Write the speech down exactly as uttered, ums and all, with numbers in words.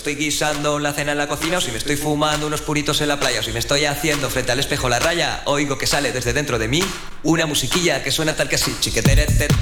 estoy guisando la cena en la cocina, o si me estoy fumando unos puritos en la playa, o si me estoy haciendo frente al espejo la raya, oigo que sale desde dentro de mí una musiquilla que suena tal que así. Chiquetere, te, te,